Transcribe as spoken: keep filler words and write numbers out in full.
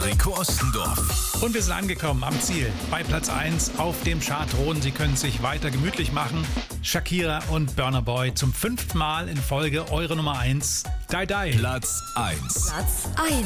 Enrico Ostendorf. Und wir sind angekommen am Ziel. Bei Platz eins auf dem Chartthron. Sie können sich weiter gemütlich machen. Shakira und Burna Boy zum fünften Mal in Folge eure Nummer eins. Die Die. Platz eins. Platz eins.